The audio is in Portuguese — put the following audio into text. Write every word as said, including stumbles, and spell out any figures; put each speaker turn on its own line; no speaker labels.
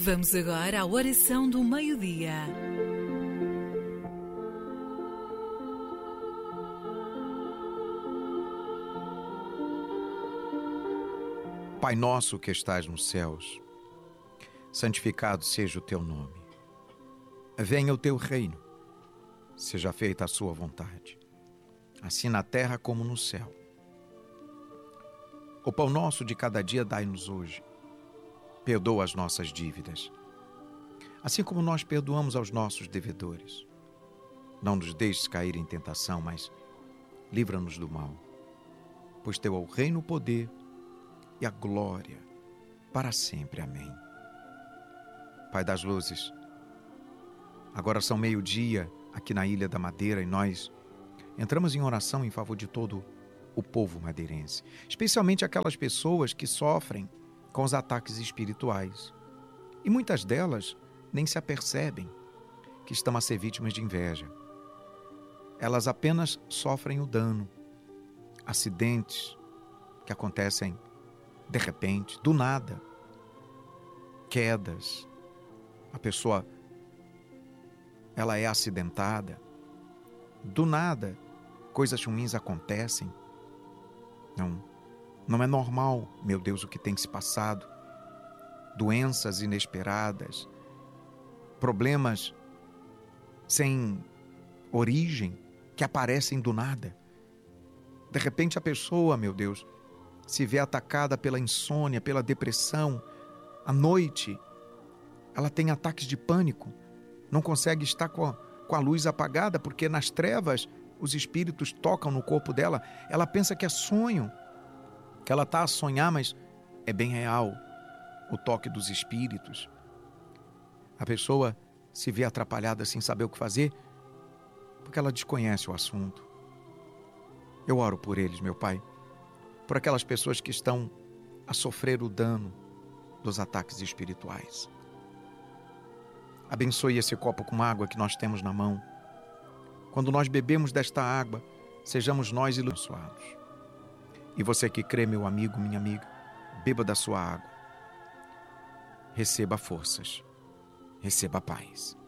Vamos agora à oração do meio-dia.
Pai nosso que estás nos céus, santificado seja o teu nome. Venha o teu reino, seja feita a sua vontade, assim na terra como no céu. O pão nosso de cada dia dai-nos hoje. Perdoa as nossas dívidas, assim como nós perdoamos aos nossos devedores. Não nos deixes cair em tentação, mas livra-nos do mal. Pois teu é o reino, o poder e a glória para sempre. Amém. Pai das luzes, agora são meio-dia aqui na Ilha da Madeira e nós entramos em oração em favor de todo o povo madeirense, especialmente aquelas pessoas que sofrem com os ataques espirituais. E muitas delas nem se apercebem que estão a ser vítimas de inveja. Elas apenas sofrem o dano. Acidentes que acontecem de repente, do nada. Quedas. A pessoa, ela é acidentada. Do nada, coisas ruins acontecem. Não. Não é normal, meu Deus, o que tem se passado. Doenças inesperadas, problemas sem origem, que aparecem do nada. De repente a pessoa, meu Deus, se vê atacada pela insônia, pela depressão. À noite, ela tem ataques de pânico, não consegue estar com a, com a luz apagada, porque nas trevas os espíritos tocam no corpo dela. Ela pensa que é sonho, que ela está a sonhar, mas é bem real o toque dos espíritos. A pessoa se vê atrapalhada sem saber o que fazer, porque ela desconhece o assunto. Eu oro por eles, meu Pai, por aquelas pessoas que estão a sofrer o dano dos ataques espirituais. Abençoe esse copo com água que nós temos na mão. Quando nós bebemos desta água, sejamos nós abençoados. E você que crê, meu amigo, minha amiga, beba da sua água. Receba forças, receba paz.